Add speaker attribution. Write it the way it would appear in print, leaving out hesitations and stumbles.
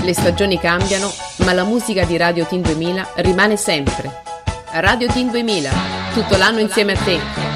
Speaker 1: Le stagioni cambiano, ma la musica di Radio Teen 2000 rimane sempre. Radio Teen 2000, tutto l'anno insieme a te.